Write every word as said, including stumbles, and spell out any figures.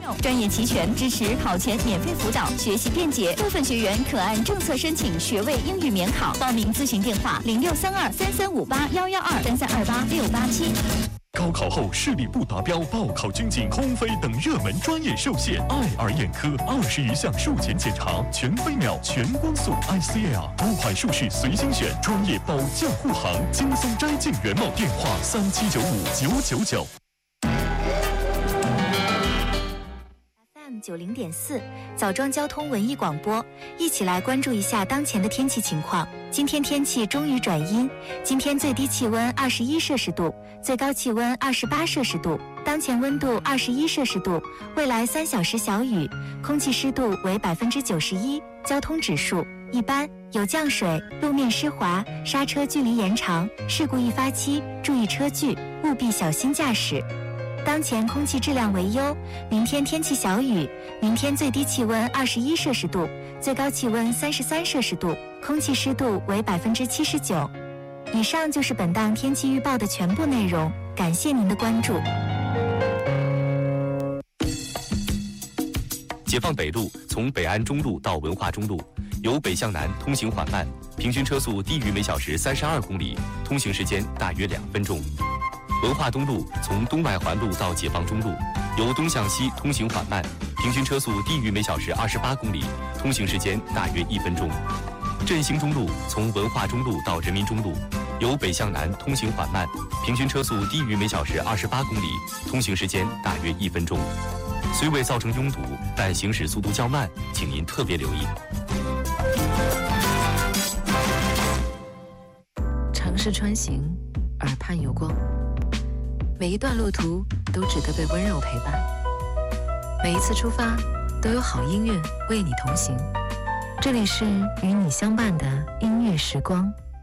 专业齐全，支持考前免费辅导，学习便捷。部分学员可按政策申请学位英语免考。报名咨询电话：零六三二三三五八幺幺二三三二八六八七。 高考后视力不达标、报考军警、空飞等热门专业受限，爱尔眼科二十一项术前检查，全飞秒、全光速 I C L， 多款术式随心选，专业保驾护航，轻松摘镜圆梦。电话：三七九五九九九。 F M 九零点四，枣庄交通文艺广播，一起来关注一下当前的天气情况。今天天气终于转阴，今天最低气温二十一摄氏度，最高气温二十八摄氏度，当前温度二十一摄氏度。未来三小时小雨，空气湿度为百分之九十一，交通指数一般，有降水，路面湿滑，刹车距离延长，事故易发期，注意车距，务必小心驾驶。当前空气质量为优，明天天气小雨，明天最低气温二十一摄氏度，最高气温三十三摄氏度，空气湿度为百分之七十九。以上就是本档天气预报的全部内容，感谢您的关注。 解放北路从北安中路到文化中路，由北向南通行缓慢，平均车速低于每小时三十二公里，通行时间大约两分钟。文化东路从东外环路到解放中路，由东向西通行缓慢，平均车速低于每小时二十八公里，通行时间大约一分钟。振兴中路从文化中路到人民中路，由北向南通行缓慢，平均车速低于每小时二十八公里，通行时间大约一分钟。虽未造成拥堵，但行驶速度较慢，请您特别留意。 城市穿行，耳畔有光，每一段路途都值得被温柔陪伴，每一次出发都有好音乐为你同行。这里是与你相伴的音乐时光。